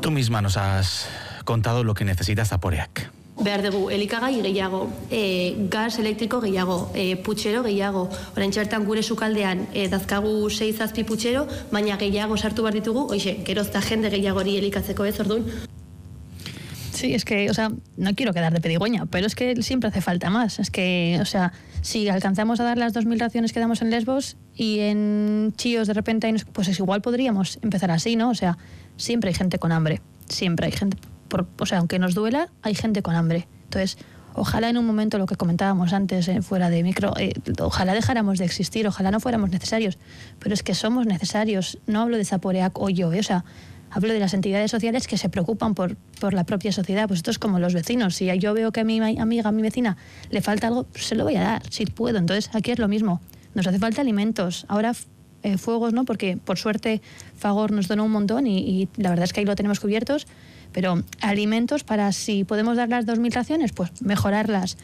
Tú misma nos has contado lo que necesita Zaporeak. Behar dugu elikagai gehiago, gas elektriko gehiago, putxero gehiago. Orain txertan gure sukaldean dazkagu 6-7 putxero, baina gehiago sartu behar ditugu, hoxe, gerozta jende gehiago hori elikatzeko ez, orduan. Sí, es que, o sea, no quiero quedar de pedigüeña, pero es que siempre hace falta más. Es que, o sea, si alcanzamos a dar las 2.000 raciones que damos en Lesbos y en Chios de repente hay pues es igual podríamos empezar así, ¿no? O sea, siempre hay gente con hambre, siempre hay gente, o sea, aunque nos duela, hay gente con hambre. Entonces, ojalá en un momento, lo que comentábamos antes fuera de micro, ojalá dejáramos de existir, ojalá no fuéramos necesarios, pero es que somos necesarios. No hablo de Zaporeak o yo, o sea, hablo de las entidades sociales que se preocupan por la propia sociedad. Pues esto es como los vecinos. Si yo veo que a mi amiga, a mi vecina, le falta algo, pues se lo voy a dar, si puedo. Entonces, aquí es lo mismo. Nos hace falta alimentos. Ahora, fuegos, ¿no? Porque, por suerte, Fagor nos donó un montón y la verdad es que ahí lo tenemos cubiertos. Pero alimentos para, si podemos dar las 2.000 raciones, pues mejorarlas.